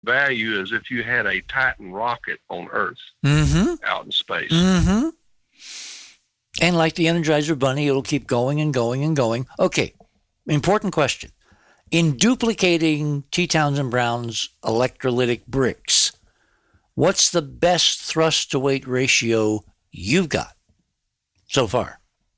value as if you had a Titan rocket on Earth out in space. Mm-hmm. And like the Energizer Bunny, it'll keep going and going and going. Okay, important question. In duplicating T. Townsend Brown's electrolytic bricks, what's the best thrust to weight ratio you've got so far?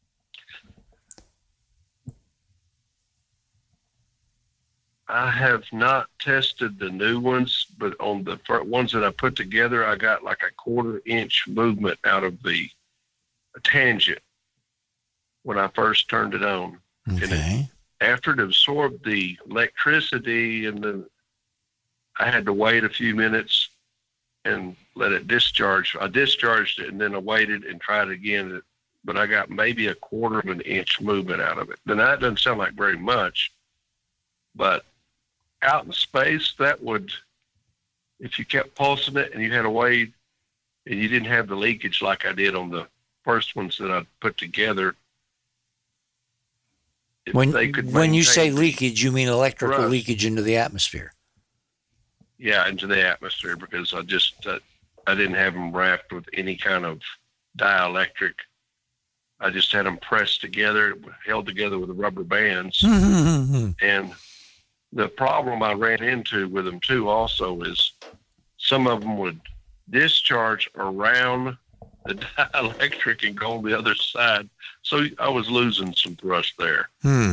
I have not tested the new ones, but on the ones that I put together, I got like a 1/4 inch movement out of the tangent when I first turned it on. Okay. After it absorbed the electricity, and then I had to wait a few minutes and let it discharge. I discharged it, and then I waited and tried again, but I got maybe a 1/4 inch movement out of it. Then that doesn't sound like very much, but out in space, that would, if you kept pulsing it and you had a way and you didn't have the leakage like I did on the first ones that I put together. When you say leakage, you mean electrical leakage into the atmosphere? Yeah, into the atmosphere, because I didn't have them wrapped with any kind of dielectric. I just had them pressed together, held together with the rubber bands. And the problem I ran into with them too also is some of them would discharge around the dielectric and go on the other side. So I was losing some thrust there.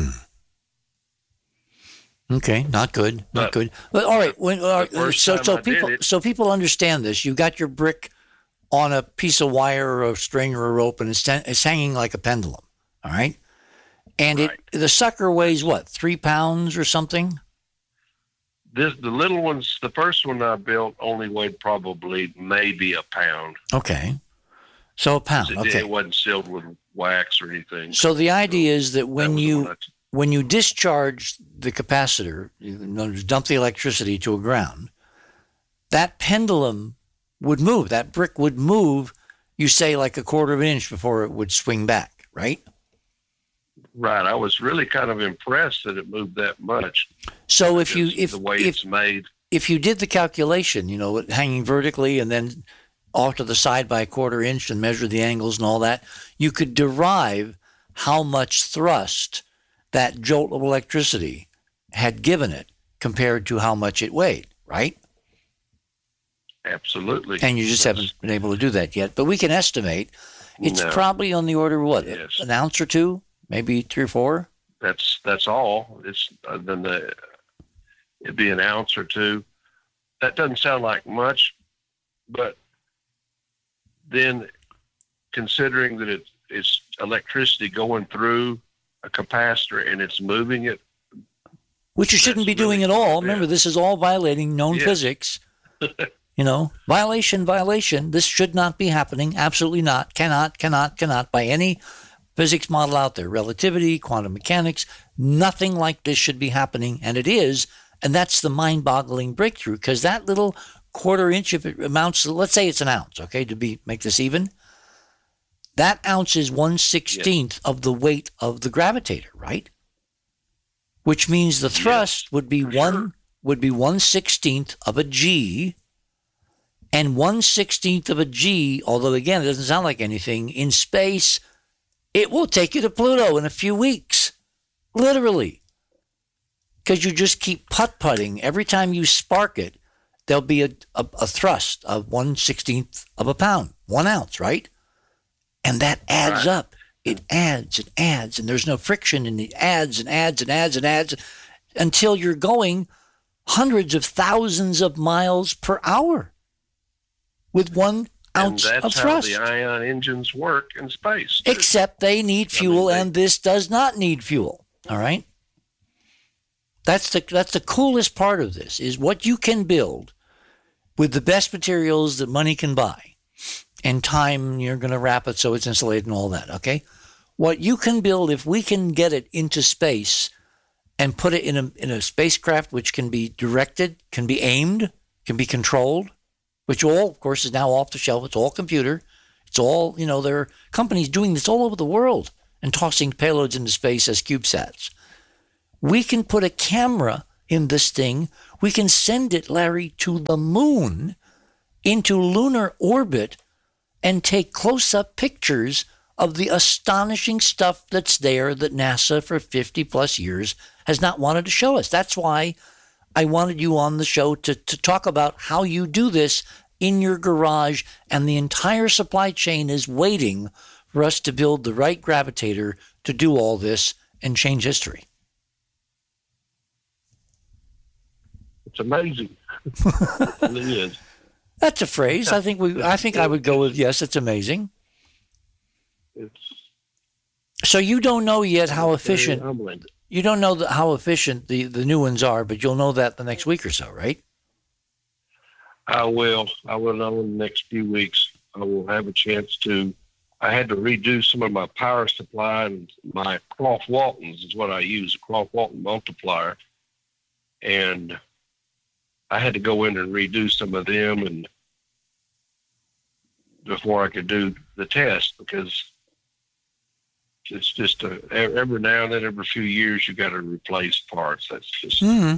Okay, not good, not good. But all right, so people understand this. You got your brick on a piece of wire or a string or a rope, and it's hanging like a pendulum. All right, and the sucker weighs what, 3 pounds or something? The little ones, the first one I built only weighed probably maybe a pound. Okay. So a pound. Okay. It wasn't sealed with wax or anything. So the idea is that when you discharge the capacitor, you dump the electricity to a ground, that pendulum would move. That brick would move, you say, like a 1/4 inch before it would swing back, right? Right. I was really kind of impressed that it moved that much. So it's made. If you did the calculation, hanging vertically and then off to the side by a 1/4 inch and measure the angles and all that, you could derive how much thrust that jolt of electricity had given it compared to how much it weighed, right? Absolutely. And you just haven't been able to do that yet. But we can estimate it's probably on the order of what? Yes. An ounce or two? Maybe 3 or 4? That's all. It's then it'd be an ounce or two. That doesn't sound like much, but then considering that it's electricity going through a capacitor and it's moving it, which you shouldn't be doing at all. Remember, this is all violating known physics. Violation. This should not be happening. Absolutely not. Cannot by any physics model out there. Relativity, quantum mechanics, nothing like this should be happening, and it is, and that's the mind-boggling breakthrough, because that little 1/4 inch, if it amounts to, let's say it's an ounce, okay, make this even, that ounce is 1/16 of the weight of the gravitator, right? Which means the thrust would be 1/16 of a G, and 1/16 of a G, although again it doesn't sound like anything, in space, it will take you to Pluto in a few weeks, literally, because you just keep putt-putting. Every time you spark it, there'll be a thrust of 1/16 of a pound, 1 ounce, right? And that adds up. It adds and adds, and there's no friction, and it adds and adds and adds and adds until you're going hundreds of thousands of miles per hour with 1 ounce of thrust. And that's how the ion engines work in space. Except they need fuel, and this does not need fuel. All right? That's the coolest part of this, is what you can build with the best materials that money can buy. And time, you're going to wrap it so it's insulated and all that, okay? What you can build, if we can get it into space and put it in a spacecraft which can be directed, can be aimed, can be controlled, which all, of course, is now off the shelf. It's all computer. It's all, there are companies doing this all over the world and tossing payloads into space as CubeSats. We can put a camera in this thing. We can send it, Larry, to the moon, into lunar orbit, and take close-up pictures of the astonishing stuff that's there that NASA for 50 plus years has not wanted to show us. That's why I wanted you on the show to talk about how you do this in your garage, and the entire supply chain is waiting for us to build the right gravitator to do all this and change history. It's amazing. It really is. That's a phrase. I think I would go with yes, it's amazing. So you don't know yet how efficient. You don't know how efficient the new ones are, but you'll know that the next week or so, right? I will know in the next few weeks. I will have a chance to. I had to redo some of my power supply, and my Clough-Waltons is what I use, a Clough-Walton multiplier. And I had to go in and redo some of them and before I could do the test, because it's just every now and then, every few years, you got to replace parts. That's just. Mm-hmm.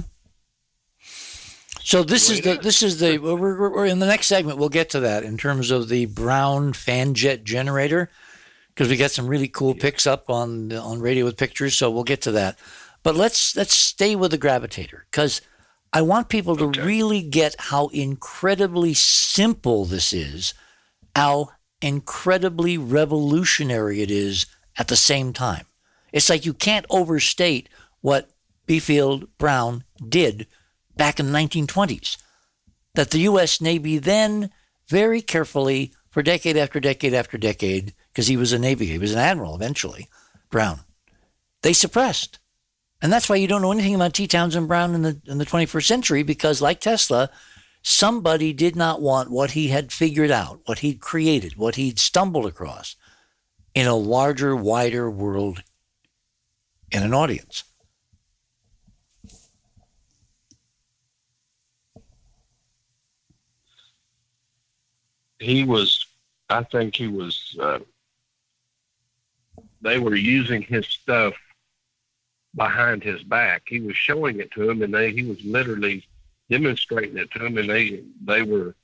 So this is the we're in the next segment. We'll get to that in terms of the Brown fan jet generator, because we got some really cool pics up on Radio with Pictures. So we'll get to that. But let's stay with the gravitator, because I want people to really get how incredibly simple this is, how incredibly revolutionary it is at the same time. It's like you can't overstate what Beefield Brown did back in the 1920s, that the U.S. Navy then very carefully, for decade after decade after decade, because he was an admiral eventually, Brown, they suppressed. And that's why you don't know anything about T. Townsend Brown in the 21st century, because like Tesla, somebody did not want what he had figured out, what he'd created, what he'd stumbled across in a larger, wider world in an audience. I think he was, they were using his stuff behind his back. He was showing it to him, and he was literally demonstrating it to him, and they were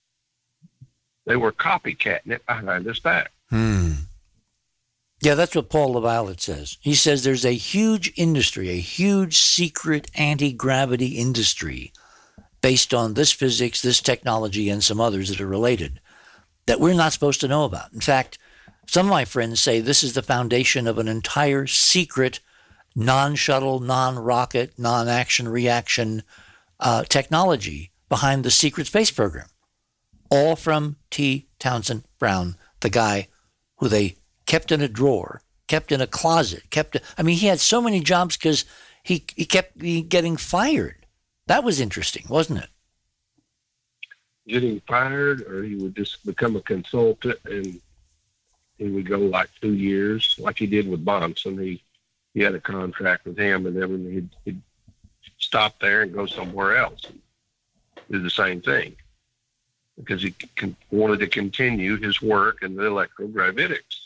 copycatting it behind his back. Yeah, that's what Paul LaViolette says. He says there's a huge industry, a huge secret anti-gravity industry based on this physics, this technology, and some others that are related that we're not supposed to know about. In fact, some of my friends say this is the foundation of an entire secret non-shuttle, non-rocket, non-action reaction technology behind the secret space program. All from T. Townsend Brown, the guy who they kept in a drawer, kept in a closet, he had so many jobs because he kept getting fired. That was interesting, wasn't it? Getting fired, or he would just become a consultant, and he would go like 2 years, like he did with Bonson. He had a contract with him, and then he'd stop there and go somewhere else and do the same thing, because he wanted to continue his work in the electrogravitics.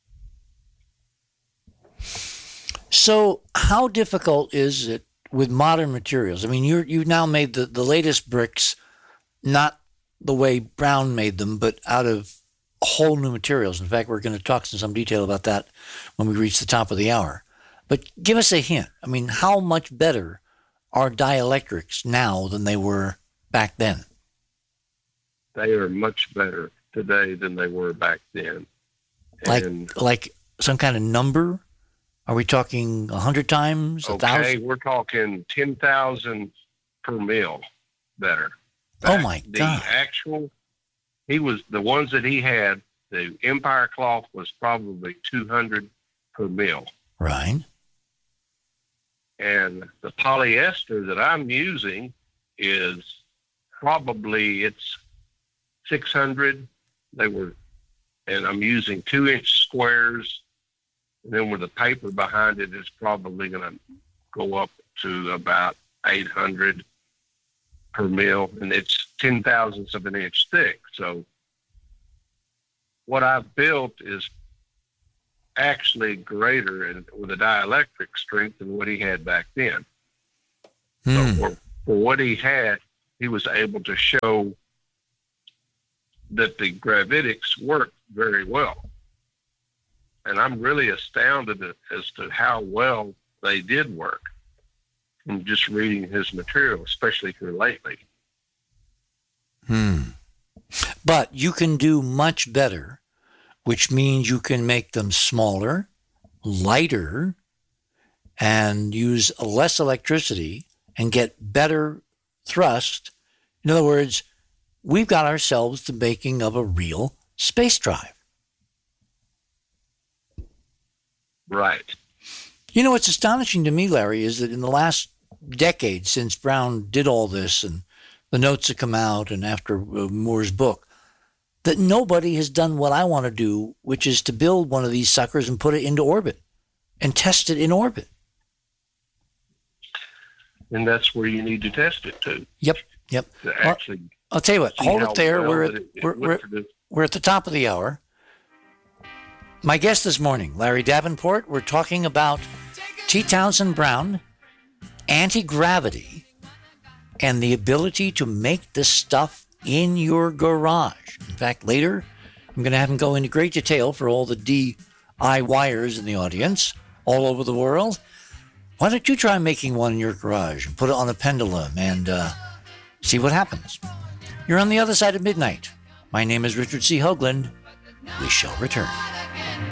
So how difficult is it with modern materials? I mean, you've now made the latest bricks, not the way Brown made them, but out of whole new materials. In fact, we're going to talk in some detail about that when we reach the top of the hour. But give us a hint. I mean, how much better are dielectrics now than they were back then? They are much better today than they were back then. Like some kind of number? Are we talking 100 times, 1,000? Okay, we're talking 10,000 per mil better. Oh my God! The ones that he had, the Empire cloth was probably 200 per mil. Right. And the polyester that I'm using is probably, it's 600. And I'm using 2-inch squares. And then with the paper behind it, it's probably going to go up to about 800 per mil, and it's 0.010 of an inch thick. So what I've built is actually greater with a dielectric strength than what he had back then. So for what he had, he was able to show that the gravitics worked very well. And I'm really astounded as to how well they did work from just reading his material, especially here lately. But you can do much better, which means you can make them smaller, lighter, and use less electricity and get better thrust. In other words, we've got ourselves the making of a real space drive. Right. You know, what's astonishing to me, Larry, is that in the last decade since Brown did all this and the notes have come out and after Moore's book, that nobody has done what I want to do, which is to build one of these suckers and put it into orbit and test it in orbit. And that's where you need to test it too. Yep. To actually, I'll tell you what, hold it there. well We're at the top of the hour. My guest this morning, Larry Davenport, we're talking about T. Townsend Brown, anti-gravity, and the ability to make this stuff in your garage. In fact, later, I'm going to have him go into great detail for all the DIYers in the audience all over the world. Why don't you try making one in your garage and put it on a pendulum and see what happens? You're on the other side of midnight. My name is Richard C. Hoagland. We shall return.